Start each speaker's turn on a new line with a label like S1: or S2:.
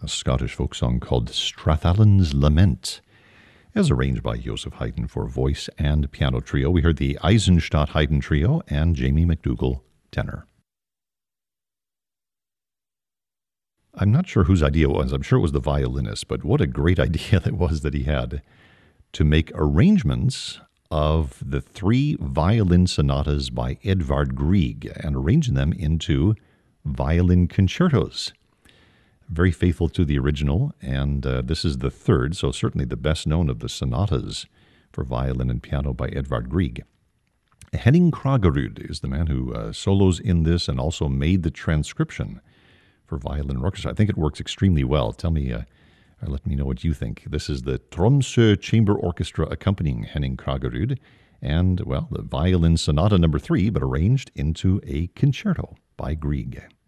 S1: a Scottish folk song called Strathallan's Lament, as arranged by Joseph Haydn for voice and piano trio. We heard the Eisenstadt Haydn Trio and Jamie McDougall tenor. I'm not sure whose idea it was. I'm sure it was the violinist, but what a great idea that was that he had to make arrangements of the 3 violin sonatas by Edvard Grieg and arranging them into violin concertos. Very faithful to the original, and this is the 3rd, so certainly the best known of the sonatas for violin and piano by Edvard Grieg. Henning Kraggerud is the man who solos in this and also made the transcription for violin and orchestra. I think it works extremely well. Tell me, let me know what you think. This is the Tromsø Chamber Orchestra accompanying Henning Kraggerud, and, well, the violin sonata number 3, but arranged into a concerto by Grieg.